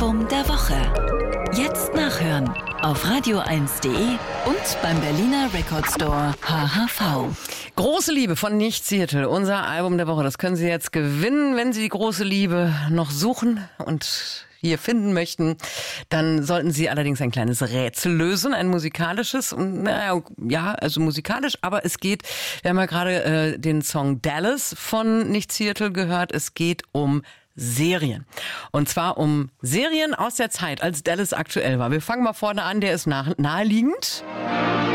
Album der Woche. Jetzt nachhören auf radio1.de und beim Berliner Record Store HHV. Große Liebe von Nicht Seattle, unser Album der Woche. Das können Sie jetzt gewinnen, wenn Sie die große Liebe noch suchen und hier finden möchten. Dann sollten Sie allerdings ein kleines Rätsel lösen, ein musikalisches. Ja, also musikalisch, aber es geht, wir haben ja gerade den Song Dallas von Nicht Seattle gehört, es geht um Serien. Und zwar um Serien aus der Zeit, als Dallas aktuell war. Wir fangen mal vorne an, der ist naheliegend.